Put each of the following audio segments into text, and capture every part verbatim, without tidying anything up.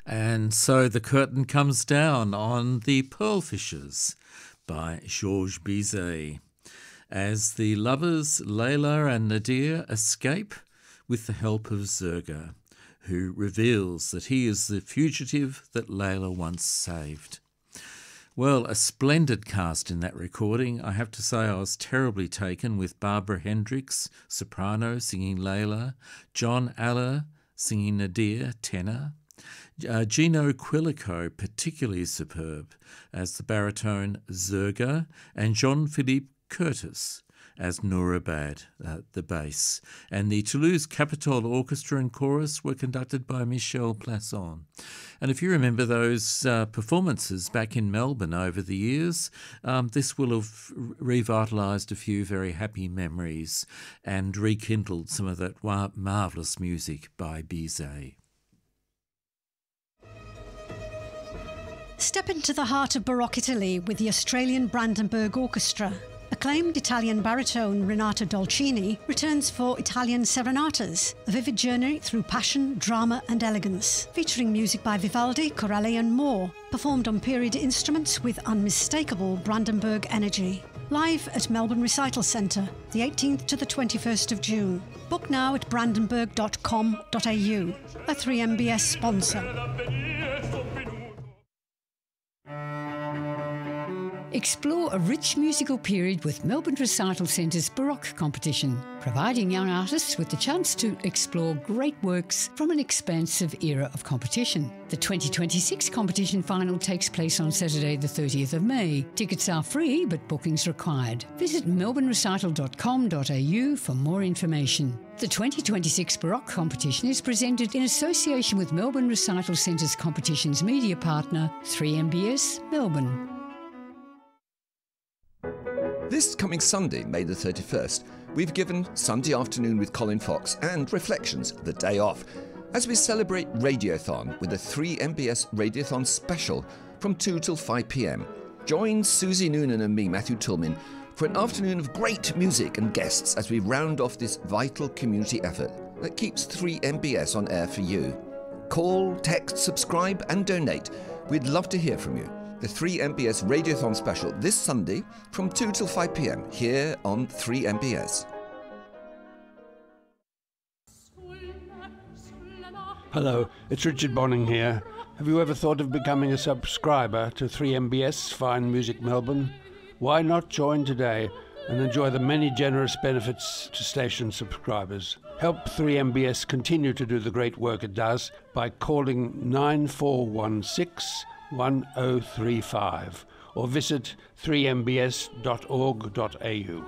And so the curtain comes down on The Pearl Fishers by Georges Bizet as the lovers Layla and Nadir escape with the help of Zerga, who reveals that he is the fugitive that Layla once saved. Well, a splendid cast in that recording. I have to say I was terribly taken with Barbara Hendricks, soprano, singing Layla, John Aller singing Nadir, tenor, uh, Gino Quilico, particularly superb, as the baritone Zerga, and Jean-Philippe Curtis as Nourabad, uh, the bass. And the Toulouse Capitol Orchestra and Chorus were conducted by Michel Plasson. And if you remember those uh, performances back in Melbourne over the years, um, this will have revitalised a few very happy memories and rekindled some of that wa- marvellous music by Bizet. Step into the heart of Baroque Italy with the Australian Brandenburg Orchestra. Acclaimed Italian baritone Renato Dolcini returns for Italian Serenatas, a vivid journey through passion, drama and elegance, featuring music by Vivaldi, Corelli and more, performed on period instruments with unmistakable Brandenburg energy. Live at Melbourne Recital Centre, the eighteenth to the twenty-first of June. Book now at brandenburg dot com dot a u, a three M B S sponsor. Explore a rich musical period with Melbourne Recital Centre's Baroque competition, providing young artists with the chance to explore great works from an expansive era of competition. The twenty twenty-six competition final takes place on Saturday the thirtieth of May. Tickets are free, but bookings required. Visit melbourne recital dot com dot a u for more information. The twenty twenty-six Baroque competition is presented in association with Melbourne Recital Centre's competition's media partner, three M B S Melbourne. This coming Sunday, May the thirty-first, we've given Sunday Afternoon with Colin Fox and Reflections the day off as we celebrate Radiothon with a three M B S Radiothon special from two till five p m. Join Susie Noonan and me, Matthew Tillman, for an afternoon of great music and guests as we round off this vital community effort that keeps three M B S on air for you. Call, text, subscribe and donate. We'd love to hear from you. The three M B S Radiothon special this Sunday from two till five p m here on three M B S. Hello, it's Richard Bonning here. Have you ever thought of becoming a subscriber to three M B S Fine Music Melbourne? Why not join today and enjoy the many generous benefits to station subscribers? Help three M B S continue to do the great work it does by calling nine four one six one oh three five or visit three m b s dot org dot a u.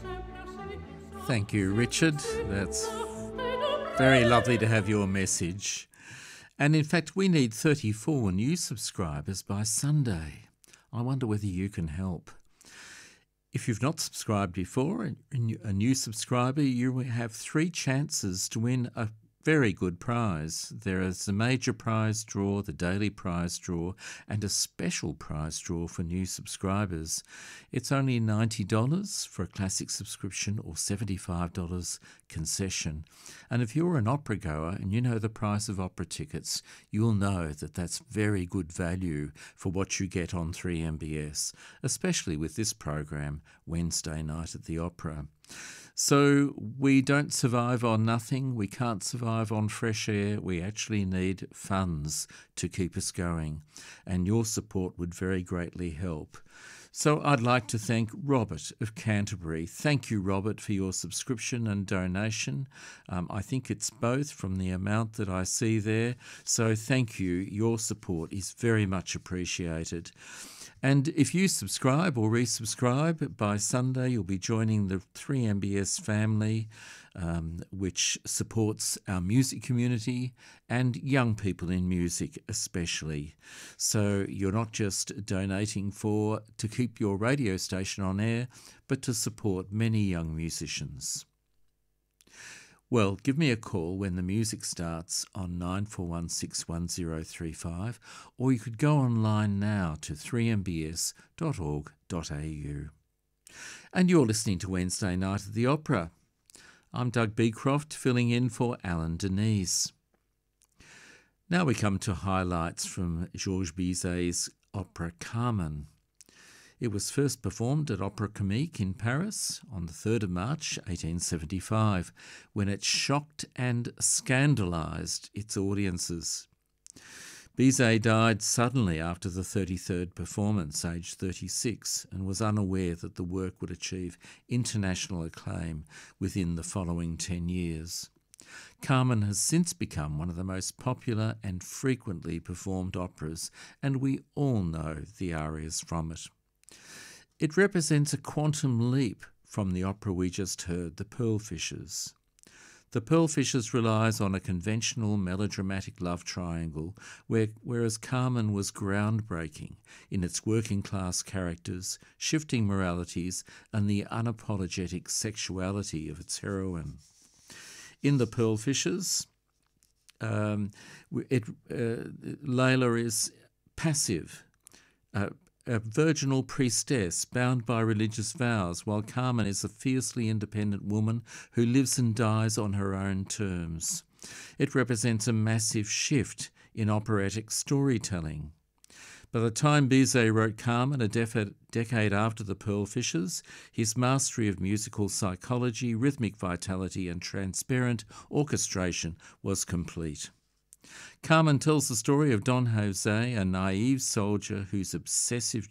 Thank you, Richard. That's very lovely to have your message. And in fact, we need thirty-four new subscribers by Sunday. I wonder whether you can help. If you've not subscribed before, a new subscriber, you will have three chances to win a very good prize. There is the major prize draw, the daily prize draw, and a special prize draw for new subscribers. It's only ninety dollars for a classic subscription or seventy-five dollars concession. And if you're an opera goer and you know the price of opera tickets, you'll know that that's very good value for what you get on three M B S, especially with this program, Wednesday Night at the Opera. So we don't survive on nothing, we can't survive on fresh air, we actually need funds to keep us going, and your support would very greatly help. So I'd like to thank Robert of Canterbury. Thank you, Robert, for your subscription and donation. Um, I think it's both from the amount that I see there, so thank you. Your support is very much appreciated. And if you subscribe or resubscribe, by Sunday you'll be joining the three M B S family, um, which supports our music community and young people in music especially. So you're not just donating for to keep your radio station on air, but to support many young musicians. Well, give me a call when the music starts on nine four one six one zero three five, or you could go online now to three m b s dot org dot a u. And you're listening to Wednesday Night at the Opera. I'm Doug Beecroft, filling in for Alan Denise. Now we come to highlights from Georges Bizet's opera Carmen. It was first performed at Opera Comique in Paris on the third of March eighteen seventy-five, when it shocked and scandalised its audiences. Bizet died suddenly after the thirty-third performance, aged thirty-six, and was unaware that the work would achieve international acclaim within the following ten years. Carmen has since become one of the most popular and frequently performed operas, and we all know the arias from it. It represents a quantum leap from the opera we just heard, The Pearl Fishers. The Pearl Fishers relies on a conventional melodramatic love triangle, where, whereas Carmen was groundbreaking in its working-class characters, shifting moralities, and the unapologetic sexuality of its heroine. In The Pearl Fishers, um, it, uh, Layla is passive, uh, a virginal priestess bound by religious vows, while Carmen is a fiercely independent woman who lives and dies on her own terms. It represents a massive shift in operatic storytelling. By the time Bizet wrote Carmen, a def- decade after The Pearl Fishers, his mastery of musical psychology, rhythmic vitality, and transparent orchestration was complete. Carmen tells the story of Don Jose, a naive soldier whose obsessive